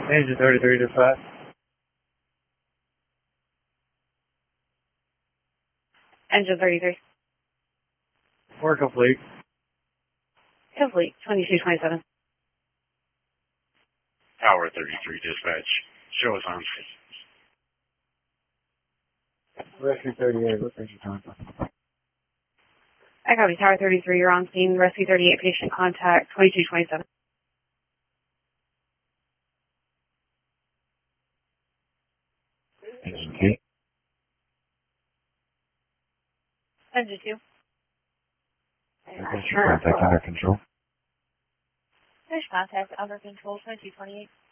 Engine 33 dispatch. Engine 33. We're complete. Complete. 2227. Tower 33 dispatch. Show us on. Rescue 38, what is your time? I copy. Tower 33, you're on scene. Rescue 38, patient contact 2227. Engine 2. Engine 2. Contact under control. Finish contact under control 2228.